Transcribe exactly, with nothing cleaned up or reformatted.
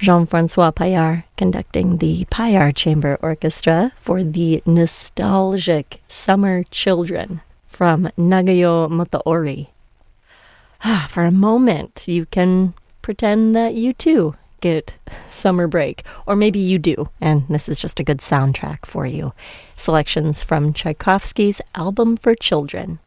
Jean-Francois Paillard conducting the Paillard Chamber Orchestra for the nostalgic Summer Children from Nagayo Motoori. For a moment, you can pretend that you too get summer break, or maybe you do, and this is just a good soundtrack for you. Selections from Tchaikovsky's Album for Children.